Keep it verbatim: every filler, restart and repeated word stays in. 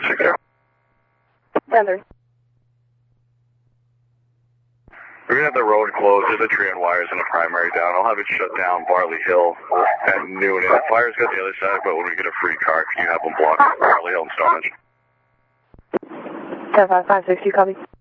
six zero. Thunder. We're going to have the road closed. There's a tree and wires and a primary down. I'll have it shut down Barley Hill at noon. And the fire's got the other side, but when we get a free car, can you have them block Barley Hill and Stonehenge? ten five five six, you copy?